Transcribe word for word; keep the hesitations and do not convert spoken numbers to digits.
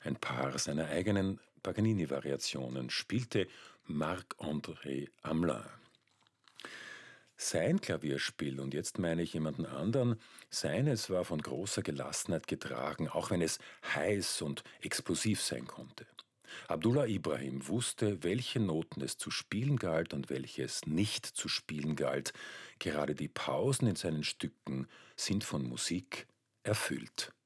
Ein paar seiner eigenen Paganini-Variationen spielte Marc-André Hamelin. Sein Klavierspiel, und jetzt meine ich jemanden anderen, seines war von großer Gelassenheit getragen, auch wenn es heiß und explosiv sein konnte. Abdullah Ibrahim wusste, welche Noten es zu spielen galt und welche es nicht zu spielen galt. Gerade die Pausen in seinen Stücken sind von Musik erfüllt.